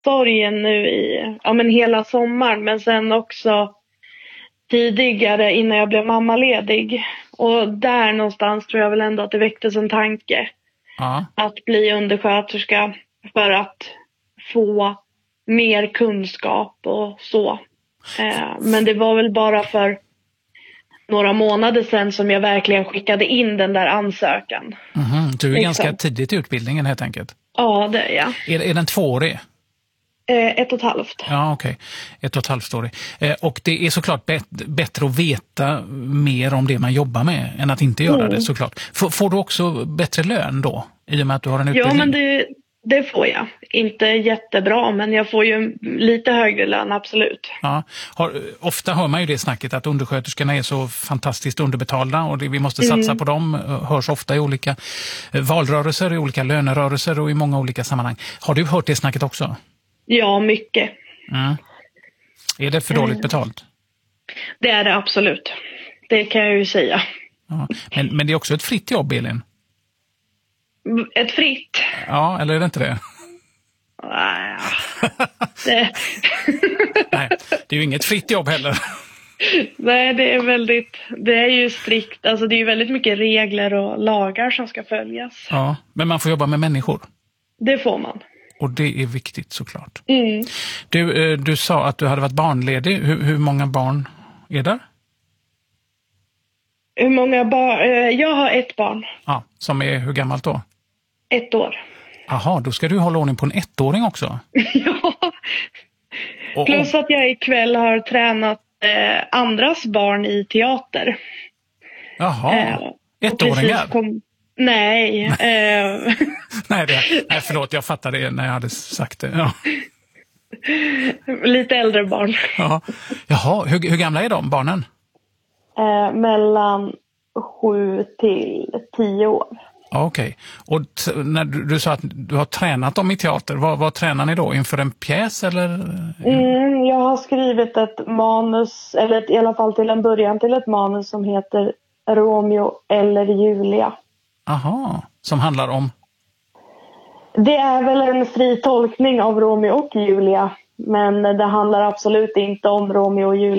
sorgen nu i hela sommaren, men sen också tidigare innan jag blev mammaledig. Och där någonstans tror jag väl ändå att det väcktes en tanke att bli undersköterska för att få mer kunskap och så. Men det var väl bara för några månader sedan som jag verkligen skickade in den där ansökan. Du är ganska tidigt i utbildningen helt enkelt. Ja, det är jag. Är den 2-årig? 1,5. Ja, okej. 1,5-årig. Och det är såklart bättre att veta mer om det man jobbar med än att inte göra det, såklart. Får du också bättre lön då? I och med att du har en utbildning? Ja, men det får jag. Inte jättebra, men jag får ju lite högre lön, absolut. Ja. Ofta hör man ju det snacket att undersköterskorna är så fantastiskt underbetalda och vi måste satsa på dem. Hörs ofta i olika valrörelser, i olika lönerörelser och i många olika sammanhang. Har du hört det snacket också? Ja, mycket. Är det för dåligt betalt? Det är det absolut. Det kan jag ju säga. Ja. Men det är också ett fritt jobb, Elin? Ett fritt? Ja, eller är det inte det? Nej, det är ju inget fritt jobb heller. Nej, det är ju strikt. Alltså det är ju väldigt mycket regler och lagar som ska följas. Ja, men man får jobba med människor. Det får man. Och det är viktigt såklart. Du sa att du hade varit barnledig. Hur många barn är det? Hur många barn? Jag har ett barn. Ja, som är hur gammalt då? 1 år. Jaha, då ska du hålla ordning på en 1-åring också. Ja. Plus att jag ikväll har tränat andras barn i teater. Jaha, 1-åringar? Nej. Nej, förlåt, jag fattade det när jag hade sagt det. Ja. Lite äldre barn. Ja. Jaha, hur gamla är de barnen? Mellan 7 till 10 år. Okej. Och när du sa att du har tränat dem i teater, vad tränar ni då? Inför en pjäs eller? Jag har skrivit ett manus, eller i alla fall till en början till ett manus som heter Romeo eller Julia. Aha, som handlar om? Det är väl en fri tolkning av Romeo och Julia, men det handlar absolut inte om Romeo och Julia.